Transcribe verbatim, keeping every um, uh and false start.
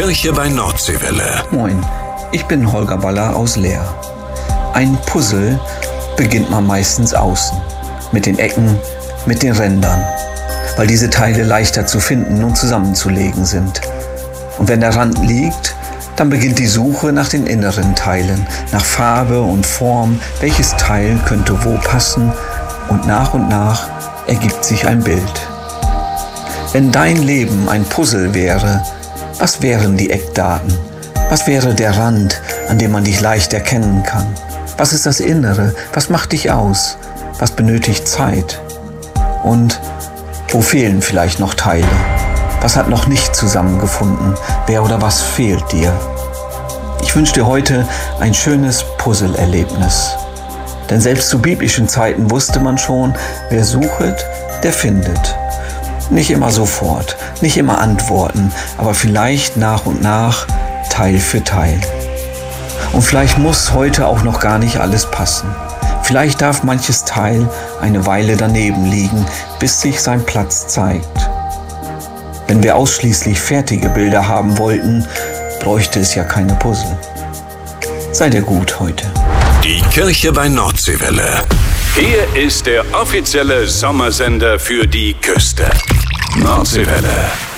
Kirche bei Nordseewelle. Moin, ich bin Holger Baller aus Leer. Ein Puzzle beginnt man meistens außen, mit den Ecken, mit den Rändern, weil diese Teile leichter zu finden und zusammenzulegen sind. Und wenn der Rand liegt, dann beginnt die Suche nach den inneren Teilen, nach Farbe und Form, welches Teil könnte wo passen, und nach und nach ergibt sich ein Bild. Wenn dein Leben ein Puzzle wäre, was wären die Eckdaten? Was wäre der Rand, an dem man dich leicht erkennen kann? Was ist das Innere? Was macht dich aus? Was benötigt Zeit? Und wo fehlen vielleicht noch Teile? Was hat noch nicht zusammengefunden? Wer oder was fehlt dir? Ich wünsche dir heute ein schönes Puzzle-Erlebnis. Denn selbst zu biblischen Zeiten wusste man schon, wer suchet, der findet. Nicht immer sofort, nicht immer Antworten, aber vielleicht nach und nach, Teil für Teil. Und vielleicht muss heute auch noch gar nicht alles passen. Vielleicht darf manches Teil eine Weile daneben liegen, bis sich sein Platz zeigt. Wenn wir ausschließlich fertige Bilder haben wollten, bräuchte es ja keine Puzzle. Sei dir gut heute. Die Kirche bei Nordseewelle. Hier ist der offizielle Sommersender für die Küste. Nordseewelle.